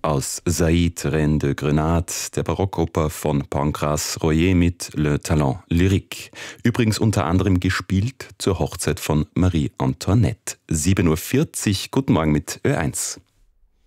aus Said Reine de Grenade, der Barockoper von Pancras Royer mit Le Talent Lyrique. Übrigens unter anderem gespielt zur Hochzeit von Marie Antoinette. 7:40 Uhr, guten Morgen mit Ö1.